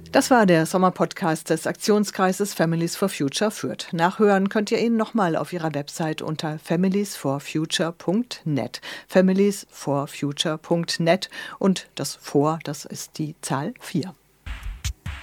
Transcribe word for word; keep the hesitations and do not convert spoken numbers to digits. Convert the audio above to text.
Das war der Sommerpodcast des Aktionskreises Families for Future Fürth. Nachhören könnt ihr ihn nochmal auf ihrer Website unter families for future punkt net. families for future punkt net und das For, das ist die Zahl vier.